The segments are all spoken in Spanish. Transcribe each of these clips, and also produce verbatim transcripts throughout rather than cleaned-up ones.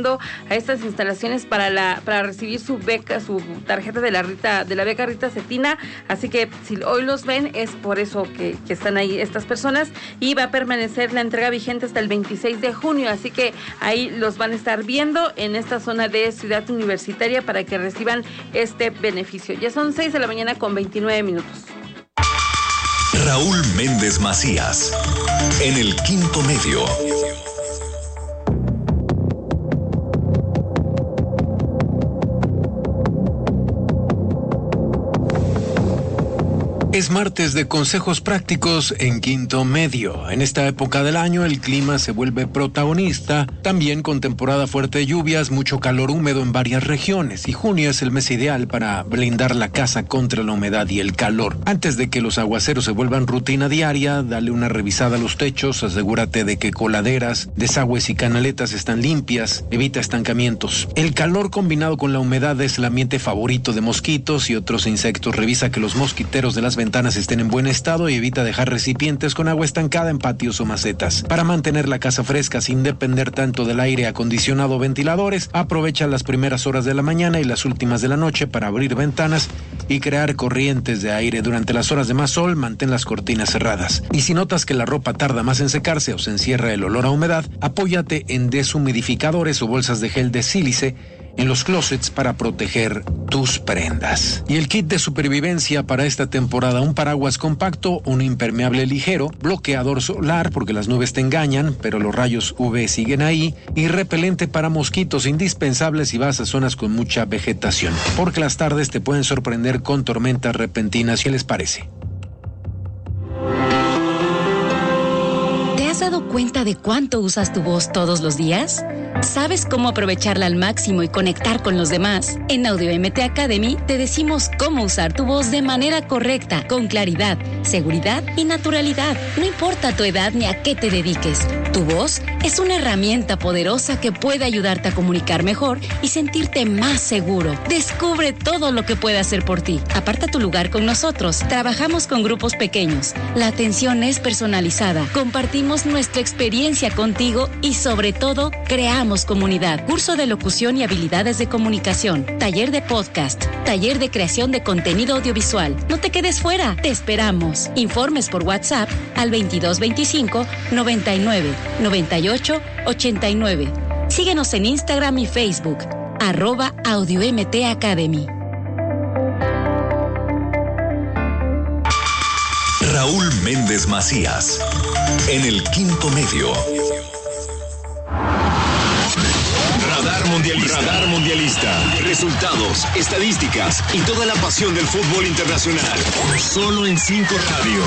llegando a estas instalaciones para la para recibir su beca, su tarjeta de la Rita, de la beca Rita Cetina. Así que si hoy los ven es por eso que, que están ahí estas personas, y va a permanecer la entrega vigente hasta el veintiséis de junio. Así que ahí los van a estar viendo en esta zona de Ciudad Universitaria para que reciban este beneficio. Ya son seis de la mañana con veintinueve minutos. Raúl Méndez Macías, en el Quinto Medio. Es martes de consejos prácticos en Quinto Medio. En esta época del año el clima se vuelve protagonista, también con temporada fuerte de lluvias, mucho calor húmedo en varias regiones, y junio es el mes ideal para blindar la casa contra la humedad y el calor. Antes de que los aguaceros se vuelvan rutina diaria, dale una revisada a los techos, asegúrate de que coladeras, desagües y canaletas están limpias, evita estancamientos. El calor combinado con la humedad es el ambiente favorito de mosquitos y otros insectos. Revisa que los mosquiteros de las ventanas ventanas estén en buen estado y evita dejar recipientes con agua estancada en patios o macetas. Para mantener la casa fresca sin depender tanto del aire acondicionado o ventiladores, aprovecha las primeras horas de la mañana y las últimas de la noche para abrir ventanas y crear corrientes de aire. Durante las horas de más sol, mantén las cortinas cerradas. Y si notas que la ropa tarda más en secarse o se encierra el olor a humedad, apóyate en deshumidificadores o bolsas de gel de sílice en los closets para proteger tus prendas. Y el kit de supervivencia para esta temporada: un paraguas compacto, un impermeable ligero, bloqueador solar porque las nubes te engañan, pero los rayos U V siguen ahí, y repelente para mosquitos, indispensable si vas a zonas con mucha vegetación, porque las tardes te pueden sorprender con tormentas repentinas. ¿Qué les parece? ¿Te has dado cuenta de cuánto usas tu voz todos los días? ¿Sabes cómo aprovecharla al máximo y conectar con los demás? En Audio M T Academy te decimos cómo usar tu voz de manera correcta, con claridad, seguridad y naturalidad. No importa tu edad ni a qué te dediques, tu voz es una herramienta poderosa que puede ayudarte a comunicar mejor y sentirte más seguro. Descubre todo lo que puede hacer por ti. Aparta tu lugar con nosotros. Trabajamos con grupos pequeños. La atención es personalizada. Compartimos nuestra experiencia contigo y, sobre todo, creamos comunidad. Curso de locución y habilidades de comunicación, taller de podcast, taller de creación de contenido audiovisual. No te quedes fuera, te esperamos. Informes por WhatsApp al veintidós veinticinco noventa y nueve noventa y ocho ochenta y nueve. Síguenos en Instagram y Facebook, arroba Audio M T Academy. Raúl Méndez Macías, en el Quinto Medio. Radar Mundialista. Radar Mundialista. Resultados, estadísticas y toda la pasión del fútbol internacional. Solo en cinco Radio.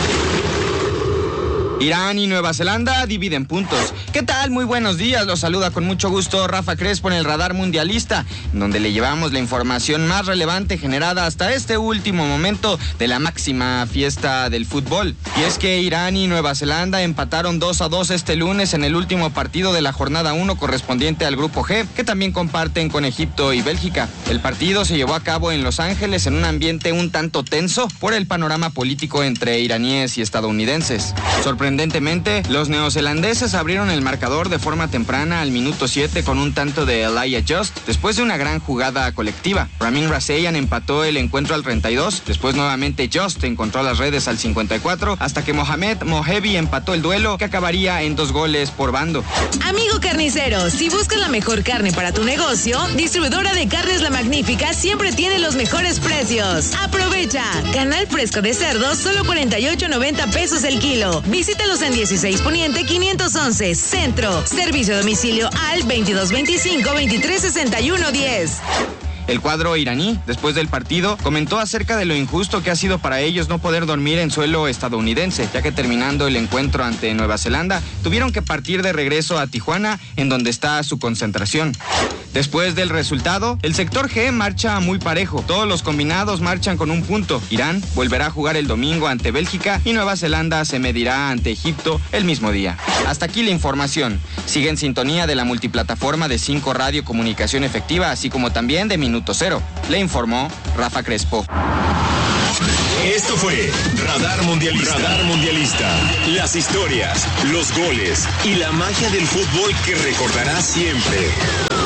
Irán y Nueva Zelanda dividen puntos. ¿Qué tal? Muy buenos días. Los saluda con mucho gusto Rafa Crespo en el Radar Mundialista, donde le llevamos la información más relevante generada hasta este último momento de la máxima fiesta del fútbol. Y es que Irán y Nueva Zelanda empataron dos a dos este lunes en el último partido de la jornada uno correspondiente al Grupo G, que también comparten con Egipto y Bélgica. El partido se llevó a cabo en Los Ángeles en un ambiente un tanto tenso por el panorama político entre iraníes y estadounidenses. Sorprendentemente, los neozelandeses abrieron el marcador de forma temprana al minuto siete con un tanto de Elijah Just, después de una gran jugada colectiva. Ramin Raseyan empató el encuentro al treinta y dos, después nuevamente Just encontró las redes al cincuenta y cuatro, hasta que Mohamed Mohebi empató el duelo, que acabaría en dos goles por bando. Amigo carnicero, si buscas la mejor carne para tu negocio, Distribuidora de Carnes La Magnífica siempre tiene los mejores precios. ¡Aprovecha! Canal fresco de cerdo, solo cuarenta y ocho noventa pesos el kilo. Visítalos en dieciséis Poniente quinientos once, Centro. Servicio a domicilio al veintidós veinticinco veintitrés sesenta y uno diez. El cuadro iraní, después del partido, comentó acerca de lo injusto que ha sido para ellos no poder dormir en suelo estadounidense, ya que terminando el encuentro ante Nueva Zelanda, tuvieron que partir de regreso a Tijuana, en donde está su concentración. Después del resultado, el sector G marcha muy parejo. Todos los combinados marchan con un punto. Irán volverá a jugar el domingo ante Bélgica y Nueva Zelanda se medirá ante Egipto el mismo día. Hasta aquí la información. Sigue en sintonía de la multiplataforma de cinco Radio Comunicación Efectiva, así como también de Minuto Cero. Le informó Rafa Crespo. Esto fue Radar Mundialista. Radar Mundialista. Las historias, los goles y la magia del fútbol que recordarás siempre.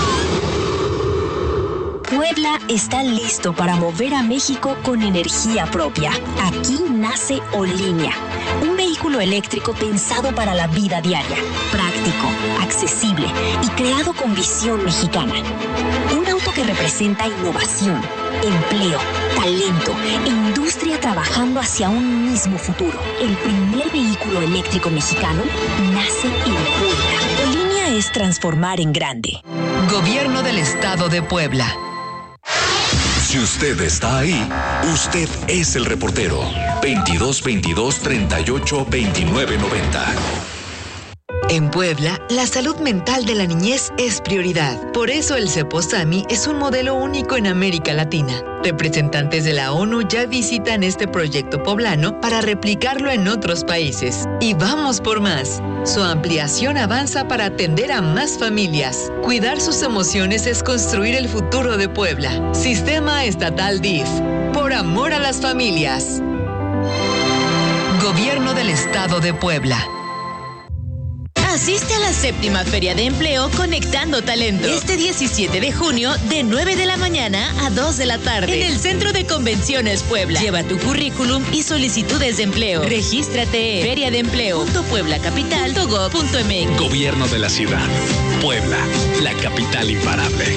Puebla está listo para mover a México con energía propia. Aquí nace Olínea, un vehículo eléctrico pensado para la vida diaria, práctico, accesible y creado con visión mexicana. Un auto que representa innovación, empleo, talento e industria trabajando hacia un mismo futuro. El primer vehículo eléctrico mexicano nace en Puebla. Olínea es transformar en grande. Gobierno del Estado de Puebla. Si usted está ahí, usted es el reportero. veintidós veintidós treinta y ocho veintinueve noventa. En Puebla, la salud mental de la niñez es prioridad. Por eso el Ceposami es un modelo único en América Latina. Representantes de la ONU ya visitan este proyecto poblano para replicarlo en otros países. Y vamos por más. Su ampliación avanza para atender a más familias. Cuidar sus emociones es construir el futuro de Puebla. Sistema Estatal D I F. Por amor a las familias. Gobierno del Estado de Puebla. Asiste a la séptima Feria de Empleo Conectando Talento. Este diecisiete de junio, de nueve de la mañana a dos de la tarde. En el Centro de Convenciones Puebla. Lleva tu currículum y solicitudes de empleo. Regístrate en feria de empleo punto puebla capital punto gob punto eme equis. Gobierno de la ciudad. Puebla, la capital imparable.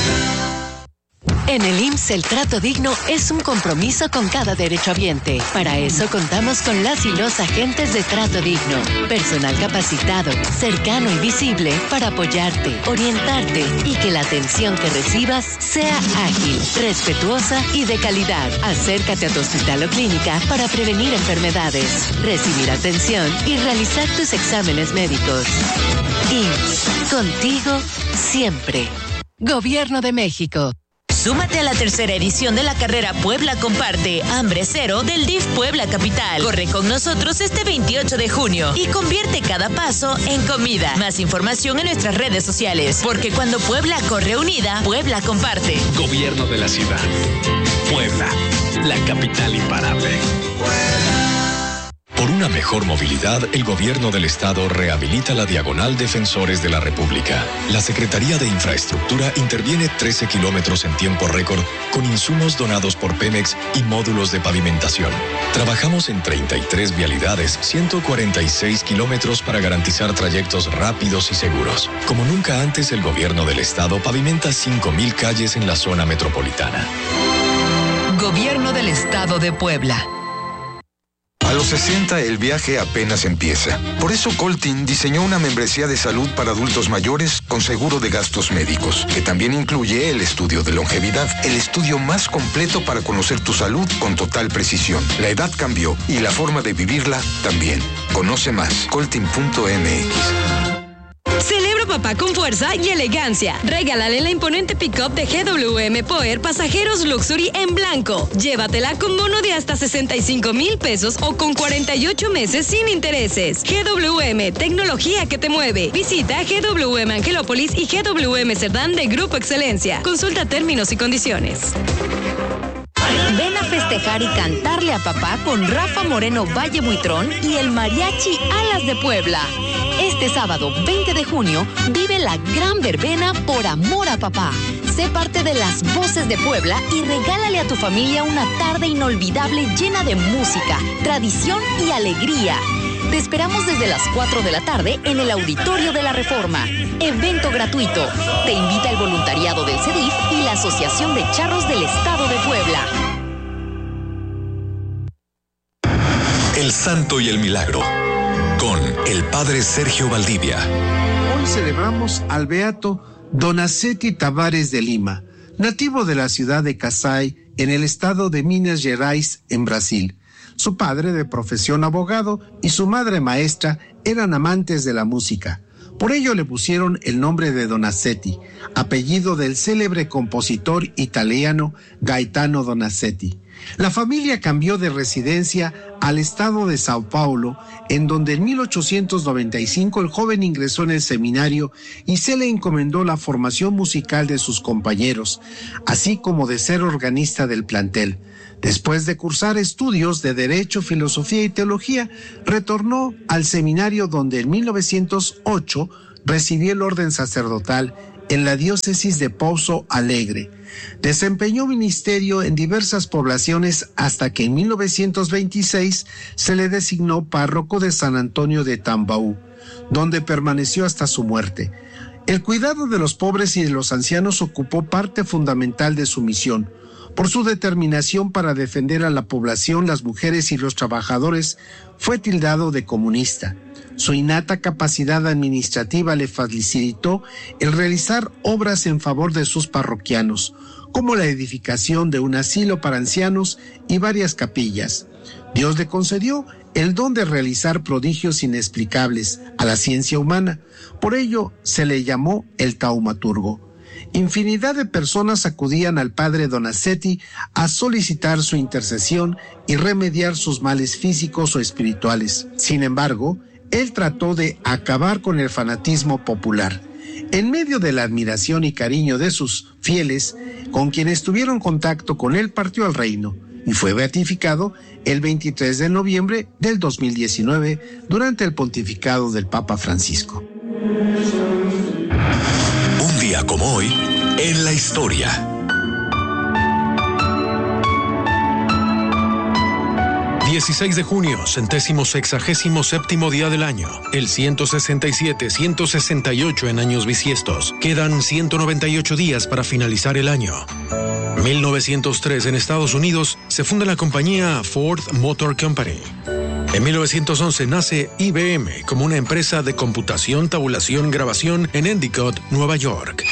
En el I M S S el trato digno es un compromiso con cada derechohabiente. Para eso contamos con las y los agentes de trato digno. Personal capacitado, cercano y visible para apoyarte, orientarte y que la atención que recibas sea ágil, respetuosa y de calidad. Acércate a tu hospital o clínica para prevenir enfermedades, recibir atención y realizar tus exámenes médicos. I M S S, contigo siempre. Gobierno de México. Súmate a la tercera edición de la carrera Puebla Comparte, Hambre Cero del D I F Puebla Capital. Corre con nosotros este veintiocho de junio y convierte cada paso en comida. Más información en nuestras redes sociales, porque cuando Puebla corre unida, Puebla comparte. Gobierno de la ciudad. Puebla, la capital imparable. Por una mejor movilidad, el Gobierno del Estado rehabilita la Diagonal Defensores de la República. La Secretaría de Infraestructura interviene trece kilómetros en tiempo récord con insumos donados por Pemex y módulos de pavimentación. Trabajamos en treinta y tres vialidades, ciento cuarenta y seis kilómetros para garantizar trayectos rápidos y seguros. Como nunca antes, el Gobierno del Estado pavimenta cinco mil calles en la zona metropolitana. Gobierno del Estado de Puebla. A los sesenta el viaje apenas empieza. Por eso Coltin diseñó una membresía de salud para adultos mayores con seguro de gastos médicos, que también incluye el estudio de longevidad, el estudio más completo para conocer tu salud con total precisión. La edad cambió y la forma de vivirla también. Conoce más, coltin punto eme equis. Celebra papá con fuerza y elegancia. Regálale la imponente pick-up de G W M Power Pasajeros Luxury en blanco. Llévatela con bono de hasta sesenta y cinco mil pesos o con cuarenta y ocho meses sin intereses. G W M, tecnología que te mueve. Visita G W M Angelópolis y G W M Cerdán de Grupo Excelencia. Consulta términos y condiciones. Ven a festejar y cantarle a papá con Rafa Moreno Valle Buitrón y el Mariachi Alas de Puebla. Este sábado veinte de junio vive la gran verbena por amor a papá. Sé parte de las voces de Puebla y regálale a tu familia una tarde inolvidable llena de música, tradición y alegría. Te esperamos desde las cuatro de la tarde en el Auditorio de la Reforma. Evento gratuito. Te invita el voluntariado del C E D I F y la Asociación de Charros del Estado de Puebla. El Santo y el Milagro, con el Padre Sergio Valdivia. Hoy celebramos al beato Donizetti Tavares de Lima, nativo de la ciudad de Casai, en el estado de Minas Gerais, en Brasil. Su padre, de profesión abogado, y su madre maestra eran amantes de la música. Por ello le pusieron el nombre de Donizetti, apellido del célebre compositor italiano Gaetano Donizetti. La familia cambió de residencia al estado de Sao Paulo, en donde en mil ochocientos noventa y cinco el joven ingresó en el seminario y se le encomendó la formación musical de sus compañeros, así como de ser organista del plantel. Después de cursar estudios de Derecho, Filosofía y Teología, retornó al seminario donde en mil novecientos ocho recibió el orden sacerdotal en la diócesis de Pouso Alegre. Desempeñó ministerio en diversas poblaciones hasta que en mil novecientos veintiséis se le designó párroco de San Antonio de Tambaú, donde permaneció hasta su muerte. El cuidado de los pobres y de los ancianos ocupó parte fundamental de su misión. Por su determinación para defender a la población, las mujeres y los trabajadores, fue tildado de comunista. Su innata capacidad administrativa le facilitó el realizar obras en favor de sus parroquianos, como la edificación de un asilo para ancianos y varias capillas. Dios le concedió el don de realizar prodigios inexplicables a la ciencia humana. Por ello se le llamó el taumaturgo. Infinidad de personas acudían al padre Donizetti a solicitar su intercesión y remediar sus males físicos o espirituales. Sin embargo, él trató de acabar con el fanatismo popular. En medio de la admiración y cariño de sus fieles, con quienes tuvieron contacto con él, partió al reino y fue beatificado el veintitrés de noviembre del dos mil diecinueve durante el pontificado del Papa Francisco. Un día como hoy, en la historia. dieciséis de junio, centésimo sexagésimo séptimo día del año. El ciento sesenta y siete, ciento sesenta y ocho en años bisiestos. Quedan ciento noventa y ocho días para finalizar el año. mil novecientos tres, en Estados Unidos, se funda la compañía Ford Motor Company. En mil novecientos once nace I B M como una empresa de computación, tabulación, grabación en Endicott, Nueva York.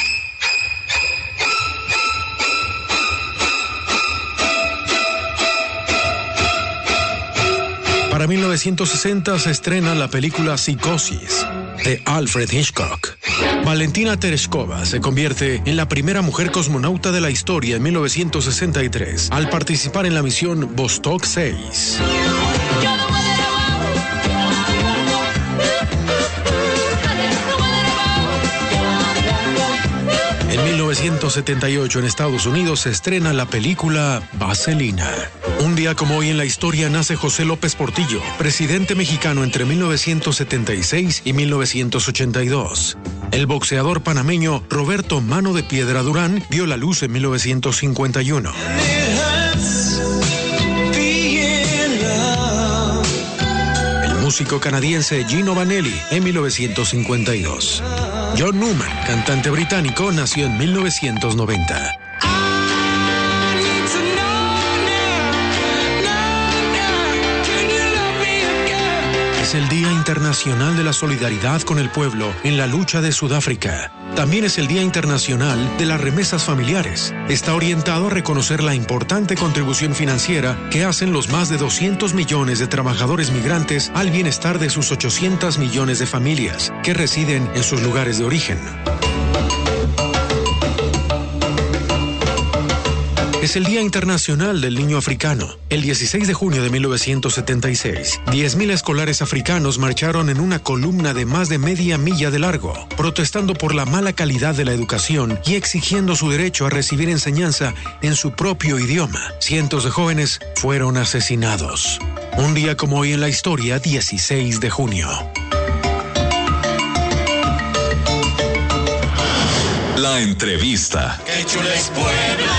Para mil novecientos sesenta se estrena la película Psicosis, de Alfred Hitchcock. Valentina Tereshkova se convierte en la primera mujer cosmonauta de la historia en mil novecientos sesenta y tres, al participar en la misión Vostok seis. En mil novecientos setenta y ocho en Estados Unidos se estrena la película Vaselina. Un día como hoy en la historia nace José López Portillo, presidente mexicano entre mil novecientos setenta y seis y mil novecientos ochenta y dos. El boxeador panameño Roberto Mano de Piedra Durán vio la luz en mil novecientos cincuenta y uno. El músico canadiense Gino Vanelli en mil novecientos cincuenta y dos. John Newman, cantante británico, nació en mil novecientos noventa. Es el Día Internacional de la Solidaridad con el Pueblo en la lucha de Sudáfrica. También es el Día Internacional de las Remesas Familiares. Está orientado a reconocer la importante contribución financiera que hacen los más de doscientos millones de trabajadores migrantes al bienestar de sus ochocientos millones de familias que residen en sus lugares de origen. Es el Día Internacional del Niño Africano. El dieciséis de junio de mil novecientos setenta y seis, diez mil escolares africanos marcharon en una columna de más de media milla de largo, protestando por la mala calidad de la educación y exigiendo su derecho a recibir enseñanza en su propio idioma. Cientos de jóvenes fueron asesinados. Un día como hoy en la historia, dieciséis de junio. La entrevista. ¡Qué chulo es Puebla!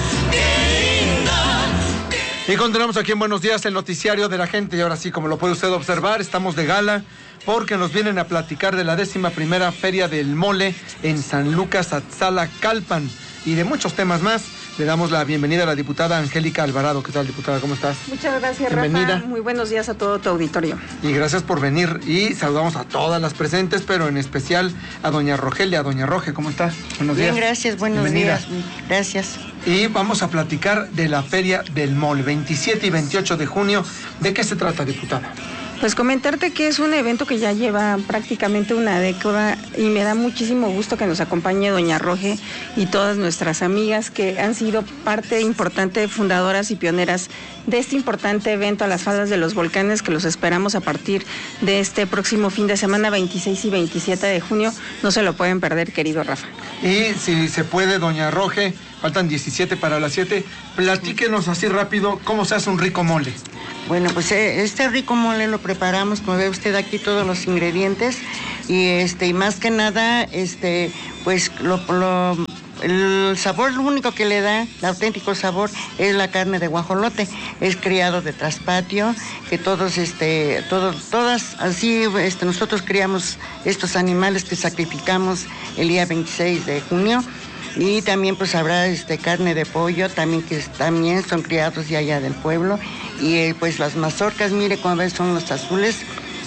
Y continuamos aquí en Buenos Días, el noticiario de la gente. Y ahora sí, como lo puede usted observar, estamos de gala porque nos vienen a platicar de la décima primera Feria del Mole en San Lucas, Atzala, Calpan, y de muchos temas más. Le damos la bienvenida a la diputada Angélica Alvarado. ¿Qué tal, diputada? ¿Cómo estás? Muchas gracias, bienvenida. Rafa. Muy buenos días a todo tu auditorio. Y gracias por venir. Y saludamos a todas las presentes, pero en especial a doña Rogelia. Doña Roge, ¿cómo está? Buenos Bien, días. gracias. Buenos bienvenida. días. Gracias. Y vamos a platicar de la Feria del Mole, veintisiete y veintiocho de junio. ¿De qué se trata, diputada? Pues comentarte que es un evento que ya lleva prácticamente una década y me da muchísimo gusto que nos acompañe doña Roge y todas nuestras amigas que han sido parte importante, fundadoras y pioneras de este importante evento a las faldas de los volcanes, que los esperamos a partir de este próximo fin de semana, veintiséis y veintisiete de junio. No se lo pueden perder, querido Rafa. Y si se puede, doña Roge, faltan diecisiete para las siete, platíquenos así rápido cómo se hace un rico mole. Bueno, pues este rico mole lo preparamos, como ve usted aquí, todos los ingredientes, y este y más que nada, este pues lo, lo, el sabor, lo único que le da, el auténtico sabor, es la carne de guajolote. Es criado de traspatio, que todos, este, todos, todas, así, este, nosotros criamos estos animales que sacrificamos el día veintiséis de junio. Y también pues habrá este, carne de pollo, también que también son criados de allá del pueblo. Y eh, pues las mazorcas, mire cómo ven, son los azules,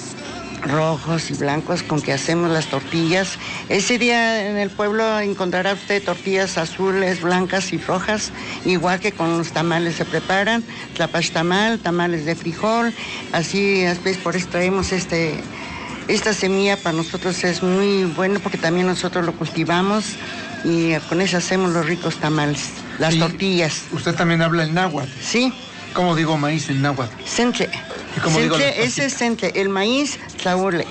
rojos y blancos con que hacemos las tortillas. Ese día en el pueblo encontrará usted tortillas azules, blancas y rojas, igual que con los tamales se preparan, tlapaxtamal, tamales de frijol, así, pues, por eso traemos este, esta semilla. Para nosotros es muy bueno porque también nosotros lo cultivamos y con eso hacemos los ricos tamales, las y tortillas. ¿Usted también habla el náhuatl? Sí. ¿Cómo digo maíz en náhuatl? Centle. ¿Y cómo digo centle, ese es centle. El maíz, tlaule.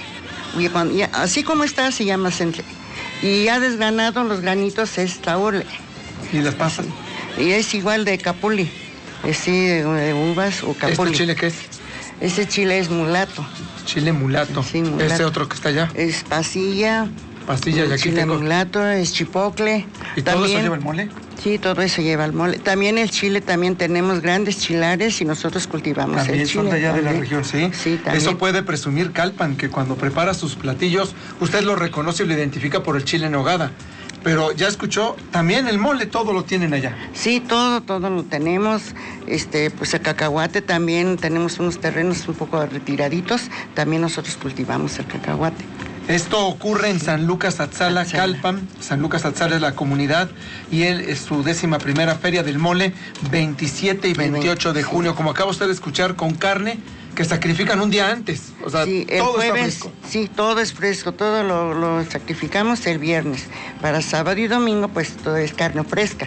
Así como está, se llama centle. Y ya desgranado, los granitos es tlaule. ¿Y las pasas? Y es igual de capuli. Es sí, de, de uvas o capuli. ¿Este chile qué es? Ese chile es mulato. Chile mulato. Sí, mulato. ¿Ese otro que está allá? Es pasilla. Pastilla, y aquí chile tengo. mulato, es chipocle. ¿Y todo eso lleva el mole? Sí, todo eso lleva el mole. También el chile, también tenemos grandes chilares y nosotros cultivamos también el chile. También son de allá también. de la región, ¿sí? Sí, también. Eso puede presumir Calpan, que cuando prepara sus platillos, usted lo reconoce y lo identifica por el chile en nogada. Pero ya escuchó, también el mole, todo lo tienen allá. Sí, todo, todo lo tenemos. Este, pues el cacahuate también, tenemos unos terrenos un poco retiraditos. También nosotros cultivamos el cacahuate. Esto ocurre en San Lucas Atzala, Calpan. San Lucas Atzala es la comunidad y él es su décima primera feria del mole, veintisiete y veintiocho de junio. Como acaba usted de escuchar, con carne que sacrifican un día antes. O sea, sí, el todo jueves, está fresco. Sí, todo es fresco, todo lo, lo sacrificamos el viernes. Para sábado y domingo, pues todo es carne fresca.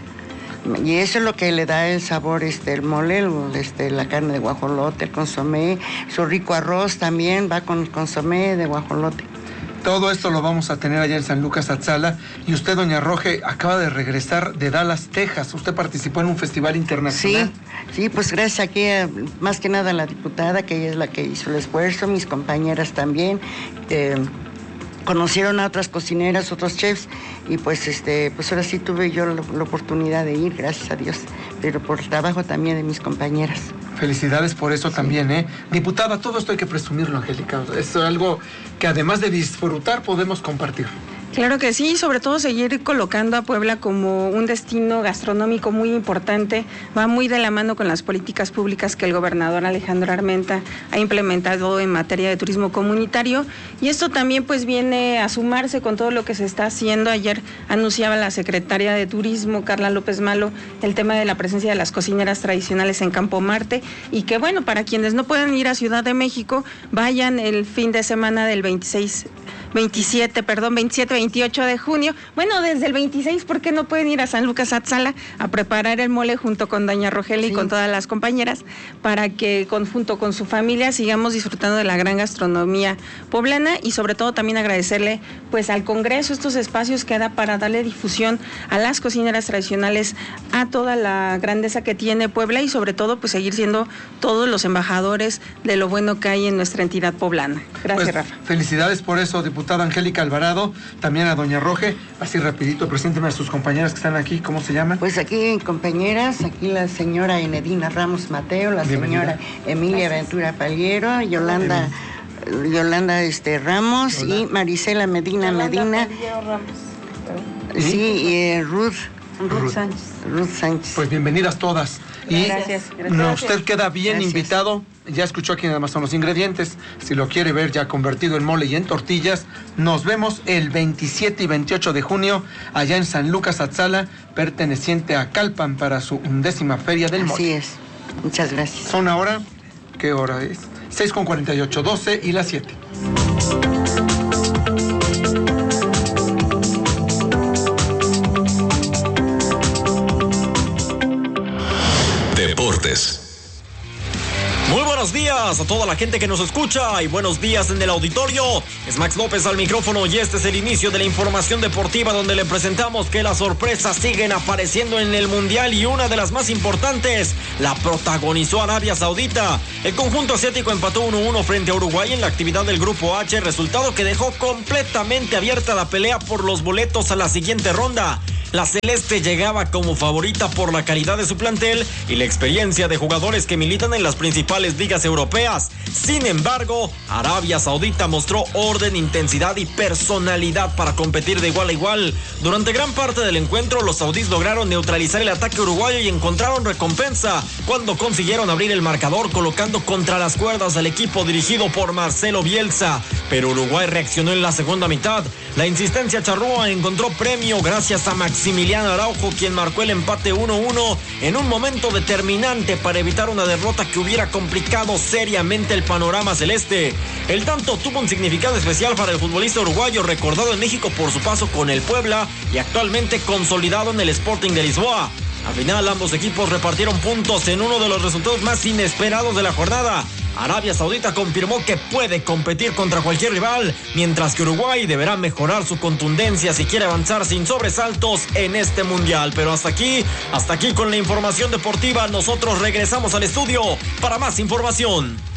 Y eso es lo que le da el sabor, este, el mole, el, este, la carne de guajolote, el consomé, su rico arroz también va con el consomé de guajolote. Todo esto lo vamos a tener allá en San Lucas Atzala. Y usted, doña Roge, acaba de regresar de Dallas, Texas. Usted participó en un festival internacional. Sí, sí, pues gracias aquí, a, más que nada a la diputada, que ella es la que hizo el esfuerzo, mis compañeras también. Eh, conocieron a otras cocineras, otros chefs, y pues este, pues ahora sí tuve yo la, la oportunidad de ir, gracias a Dios, pero por el trabajo también de mis compañeras. Felicidades por eso sí. También, ¿eh? Diputada, todo esto hay que presumirlo, Angélica. Es algo que además de disfrutar podemos compartir. Claro que sí, sobre todo seguir colocando a Puebla como un destino gastronómico muy importante, va muy de la mano con las políticas públicas que el gobernador Alejandro Armenta ha implementado en materia de turismo comunitario, y esto también pues viene a sumarse con todo lo que se está haciendo. Ayer anunciaba la secretaria de Turismo, Carla López Malo, el tema de la presencia de las cocineras tradicionales en Campo Marte, y que bueno, para quienes no puedan ir a Ciudad de México, vayan el fin de semana del veintiséis, veintisiete, perdón, veintisiete, veintiocho de junio. Bueno, desde el veintiséis, ¿por qué no pueden ir a San Lucas Atzala a preparar el mole junto con doña Rogelia sí. y con todas las compañeras, para que con, junto con su familia sigamos disfrutando de la gran gastronomía poblana, y sobre todo también agradecerle pues al Congreso estos espacios que da para darle difusión a las cocineras tradicionales, a toda la grandeza que tiene Puebla, y sobre todo pues seguir siendo todos los embajadores de lo bueno que hay en nuestra entidad poblana. Gracias, pues, Rafa. Felicidades por eso, diputada Angélica Alvarado, también a doña Roge. Así rapidito, presénteme a sus compañeras que están aquí, ¿cómo se llaman? Pues aquí compañeras, aquí la señora Enedina Ramos Mateo, la Bienvenida. Señora Emilia Gracias. Ventura Paliero, Yolanda Bienvenida. Yolanda este, Ramos Hola. Y Marisela Medina Yolanda Medina. Ramos. Sí, y eh, Ruth, Ruth, Ruth Sánchez. Ruth Sánchez. Pues bienvenidas todas. Y gracias, gracias. No, usted queda bien gracias. Invitado. Ya escuchó aquí nada más son los ingredientes. Si lo quiere ver ya convertido en mole y en tortillas, nos vemos el veintisiete y veintiocho de junio allá en San Lucas Atzala, perteneciente a Calpan, para su undécima feria del mole. Así es. Muchas gracias. Son ahora, ¿qué hora es? seis con cuarenta y ocho, doce y las siete. Deportes. Muy buenos días a toda la gente que nos escucha y buenos días en el auditorio Es Max López al micrófono y este es el inicio de la información deportiva donde le presentamos que las sorpresas siguen apareciendo en el Mundial y una de las más importantes la protagonizó Arabia Saudita. El conjunto asiático empató uno uno frente a Uruguay en la actividad del Grupo H, resultado que dejó completamente abierta la pelea por los boletos a la siguiente ronda. La celeste llegaba como favorita por la calidad de su plantel y la experiencia de jugadores que militan en las principales ligas europeas. Sin embargo, Arabia Saudita mostró orden, intensidad y personalidad para competir de igual a igual. Durante gran parte del encuentro, los saudíes lograron neutralizar el ataque uruguayo y encontraron recompensa cuando consiguieron abrir el marcador colocando contra las cuerdas al equipo dirigido por Marcelo Bielsa. Pero Uruguay reaccionó en la segunda mitad. La insistencia charrúa encontró premio gracias a Maximiliano Araujo, quien marcó el empate uno uno en un momento determinante para evitar una derrota que hubiera complicado seriamente el panorama celeste. El tanto tuvo un significado especial para el futbolista uruguayo, recordado en México por su paso con el Puebla y actualmente consolidado en el Sporting de Lisboa. Al final, ambos equipos repartieron puntos en uno de los resultados más inesperados de la jornada. Arabia Saudita confirmó que puede competir contra cualquier rival, mientras que Uruguay deberá mejorar su contundencia si quiere avanzar sin sobresaltos en este mundial. Pero hasta aquí, hasta aquí con la información deportiva. Nosotros regresamos al estudio para más información.